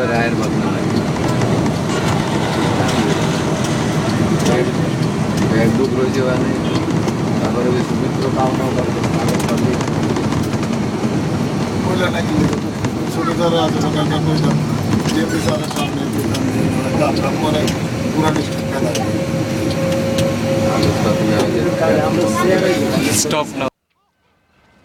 রায়ের বদনা bag book রয়েছে ওখানে তারপরে ওই সুমিত্র পাওনা মহিলা নাকি ছোটো যারা আছে ওখানে মহিলা যে বিচারের সামনে আমরা পরে পুরা ডিস্ট্রিক্ট স্টপ না